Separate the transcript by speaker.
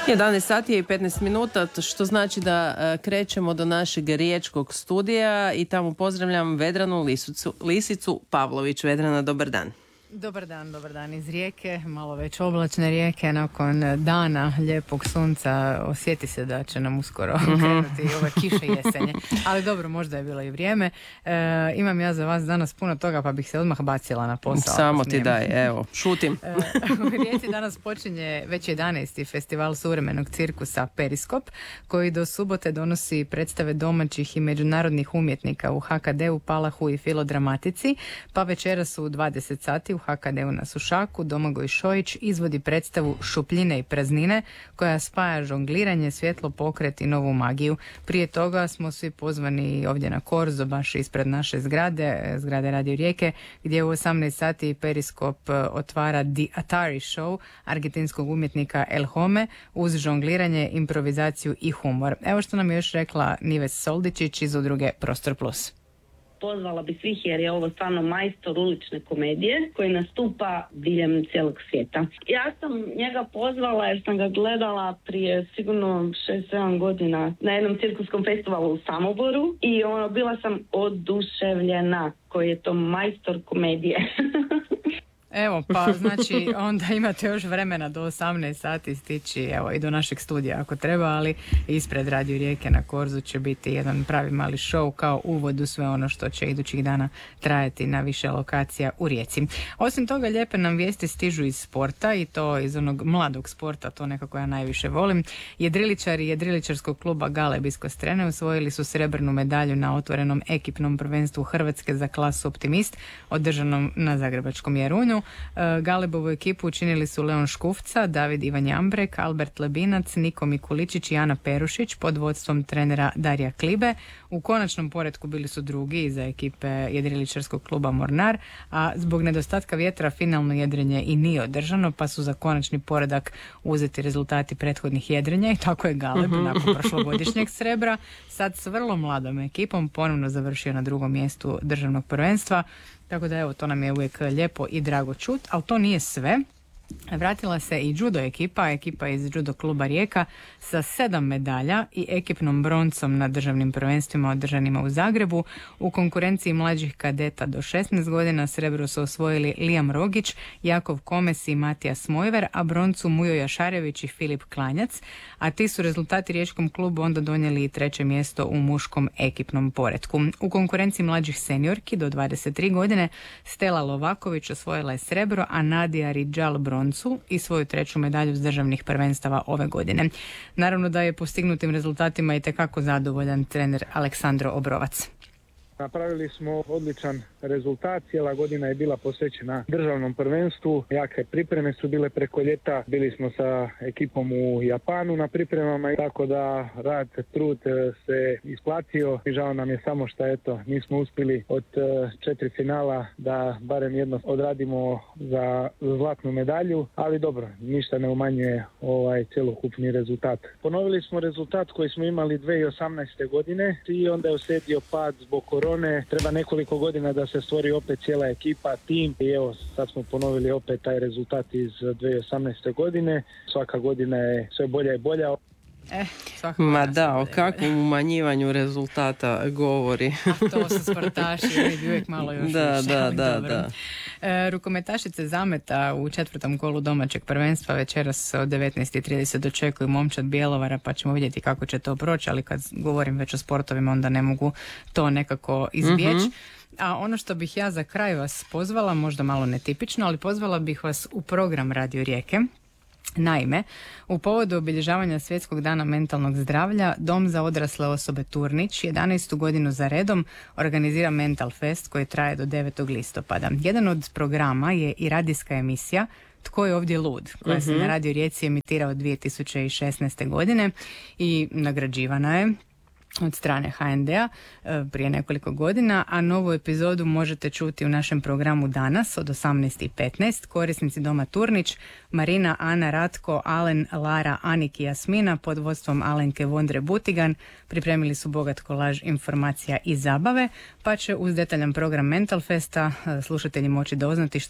Speaker 1: 11 sati i 15 minuta, što znači da krećemo do našeg riječkog studija i tamo pozdravljam Vedranu Lisicu Pavlović. Vedrana, dobar dan.
Speaker 2: Dobar dan iz Rijeke, malo već oblačne Rijeke, nakon dana lijepog sunca osjeti se da će nam uskoro krenuti ove kiše jesenje, ali dobro, možda je bilo i vrijeme. Imam ja za vas danas puno toga, pa bih se odmah bacila na posao.
Speaker 1: Samo ti daj, evo, šutim.
Speaker 2: U Rijeci danas počinje već 11. festival suvremenog cirkusa Periskop, koji do subote donosi predstave domaćih i međunarodnih umjetnika u HKD-u, Palahu i Filodramatici, pa večeras u 20 sati u HKD-u na Sušaku Domagoj Šojić izvodi predstavu Šupljine i praznine koja spaja žongliranje, svjetlo pokret i novu magiju. Prije toga smo svi pozvani ovdje na Korzo, baš ispred naše zgrade Radio Rijeke, gdje u 18 sati Periskop otvara The Atari Show argentinskog umjetnika El Home uz žongliranje, improvizaciju i humor. Evo što nam je još rekla Nives Soldičić iz udruge Prostor Plus.
Speaker 3: Pozvala bi svih jer je ovo stvarno majstor ulične komedije koji nastupa diljem cijelog svijeta. Ja sam njega pozvala jer sam ga gledala prije sigurno 6-7 godina na jednom cirkuskom festivalu u Samoboru i bila sam oduševljena koji je to majstor komedije.
Speaker 2: Evo, pa znači onda imate još vremena do 18 sati stići, evo, i do našeg studija ako treba, ali ispred Radio Rijeke na Korzu će biti jedan pravi mali show kao uvod u sve ono što će idućih dana trajati na više lokacija u Rijeci. Osim toga, lijepe nam vijesti stižu iz sporta i to iz onog mladog sporta, to nekako ja najviše volim. Jedriličari Jedriličarskog kluba Galeb iz Kostrene osvojili su srebrnu medalju na otvorenom ekipnom prvenstvu Hrvatske za klasu Optimist, održanom na Zagrebačkom Jarunju. Galebovu ekipu učinili su Leon Škufca, David Ivan Jambrek, Albert Lebinac, Niko Mikuličić i Ana Perušić pod vodstvom trenera Darija Klibe. U konačnom poretku bili su drugi iza ekipe jedriličarskog kluba Mornar, a zbog nedostatka vjetra finalno jedrenje i nije održano, pa su za konačni poredak uzeti rezultati prethodnih jedrenja i tako je Galeb nakon prošlogodišnjeg srebra sad s vrlo mladom ekipom ponovno završio na drugom mjestu državnog prvenstva. Tako da evo, to nam je uvijek lijepo i drago čut, ali to nije sve. Vratila se i judo ekipa iz judo kluba Rijeka sa 7 medalja i ekipnom broncom na državnim prvenstvima održanima u Zagrebu. U konkurenciji mlađih kadeta do 16 godina srebro su osvojili Lijam Rogić, Jakov Komes i Matija Smojver, a broncu Mujo Jašarević i Filip Klanjac, a ti su rezultati riječkom klubu onda donijeli i 3. mjesto u muškom ekipnom poretku. U konkurenciji mlađih seniorki do 23 godine Stela Lovaković osvojila je srebro, a Nadija Ridžal broncu i svoju 3. medalju s državnih prvenstava ove godine. Naravno da je postignutim rezultatima itekako zadovoljan trener Aleksandro Obrovac.
Speaker 4: Napravili smo odličan rezultat, cijela godina je bila posvećena državnom prvenstvu, jake pripreme su bile preko ljeta, bili smo sa ekipom u Japanu na pripremama, tako da rad, trud se isplatio i žao nam je samo što nismo uspjeli od 4 finala da barem jedno odradimo za zlatnu medalju, ali dobro, ništa ne umanjuje cjelokupni rezultat. Ponovili smo rezultat koji smo imali 2018. godine i onda je uslijedio pad zbog korone. Treba nekoliko godina da se stvori opet cijela ekipa, tim i evo sad smo ponovili opet taj rezultat iz 2018. godine. Svaka godina je sve bolja i bolja.
Speaker 1: Ma da, o kakvom umanjivanju rezultata govori.
Speaker 2: A to su sportaši, oni bi uvijek malo još
Speaker 1: Da.
Speaker 2: Rukometašice Zameta u 4. kolu domaćeg prvenstva večeras od 19:30 dočekuju momčad Bjelovara, pa ćemo vidjeti kako će to proći, ali kad govorim već o sportovima onda ne mogu to nekako izbjeći. A ono što bih ja za kraj vas pozvala, možda malo netipično, ali pozvala bih vas u program Radio Rijeke. Naime, u povodu obilježavanja Svjetskog dana mentalnog zdravlja, Dom za odrasle osobe Turnić 11. godinu za redom organizira Mental Fest koji traje do 9. listopada. Jedan od programa je i radijska emisija Tko je ovdje lud, koja se na Radio Rijeci emitira od 2016. godine i nagrađivana je od strane HND-a prije nekoliko godina, a novu epizodu možete čuti u našem programu danas od 18:15. Korisnici Doma Turnić, Marina, Ana, Ratko, Alen, Lara, Anik i Jasmina pod vodstvom Alenke Vondre Butigan pripremili su bogat kolaž informacija i zabave, pa će uz detaljan program Mental Festa slušatelji moći doznati što